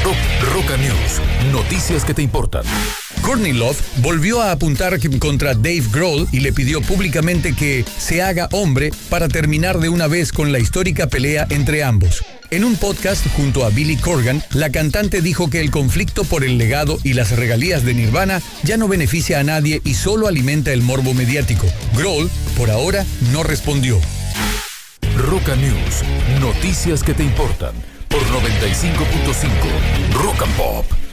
Roca News, noticias que te importan. Courtney Love volvió a apuntar contra Dave Grohl y le pidió públicamente que se haga hombre para terminar de una vez con la histórica pelea entre ambos. En un podcast junto a Billy Corgan, la cantante dijo que el conflicto por el legado y las regalías de Nirvana ya no beneficia a nadie y solo alimenta el morbo mediático. Grohl, por ahora, no respondió. Roca News, noticias que te importan por 95.5 Rock and Pop.